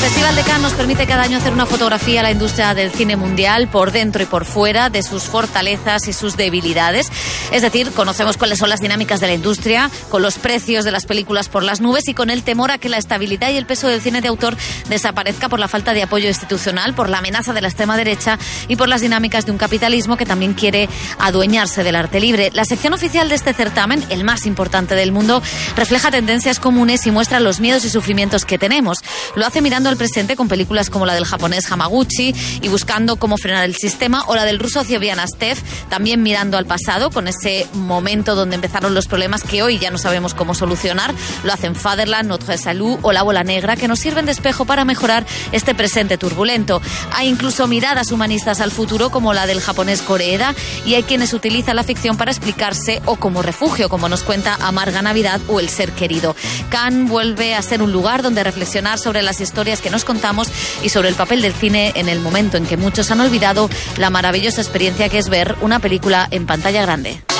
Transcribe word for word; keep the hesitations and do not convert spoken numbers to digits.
Festival de Cannes nos permite cada año hacer una fotografía a la industria del cine mundial, por dentro y por fuera, de sus fortalezas y sus debilidades. Es decir, conocemos cuáles son las dinámicas de la industria, con los precios de las películas por las nubes y con el temor a que la estabilidad y el peso del cine de autor desaparezca por la falta de apoyo institucional, por la amenaza de la extrema derecha y por las dinámicas de un capitalismo que también quiere adueñarse del arte libre. La sección oficial de este certamen, el más importante del mundo, refleja tendencias comunes y muestra los miedos y sufrimientos que tenemos. Lo hace mirando al presente con películas como la del japonés Hamaguchi y buscando cómo frenar el sistema, o la del ruso Ziobian Astev, también mirando al pasado con ese momento donde empezaron los problemas que hoy ya no sabemos cómo solucionar. Lo hacen Fatherland, Notre Salud o La Bola Negra, que nos sirven de espejo para mejorar este presente turbulento. Hay incluso miradas humanistas al futuro como la del japonés Koreeda, y hay quienes utilizan la ficción para explicarse o como refugio, como nos cuenta Amarga Navidad o El Ser Querido. Cannes vuelve a ser un lugar donde reflexionar sobre las historias que nos contamos y sobre el papel del cine en el momento en que muchos han olvidado la maravillosa experiencia que es ver una película en pantalla grande.